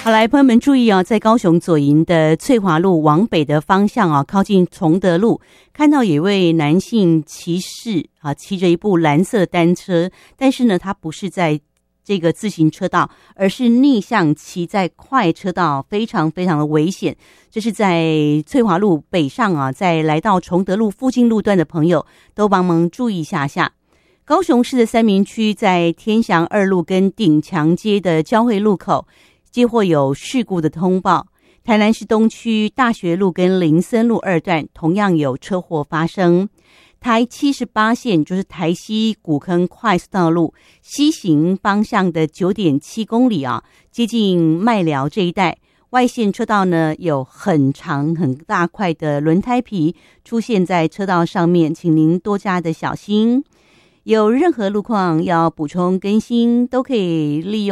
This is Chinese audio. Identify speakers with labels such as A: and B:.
A: 好，来，朋友们注意啊，在高雄左营的翠华路往北的方向啊，靠近崇德路，看到有一位男性骑士啊，骑着一部蓝色单车，但是呢，他不是在这个自行车道，而是逆向骑在快车道，非常非常的危险。这是在翠华路北上啊，在来到崇德路附近路段的朋友都帮忙注意一下。高雄市的三民区在天祥二路跟顶墙街的交汇路口接获有事故的通报，台南市东区大学路跟林森路二段同样有车祸发生。台78线就是台西古坑快速道路西行方向的 9.7 公里啊，接近麦寮这一带，外线车道呢有很长很大块的轮胎皮出现在车道上面，请您多加的小心。有任何路况要补充更新，都可以利用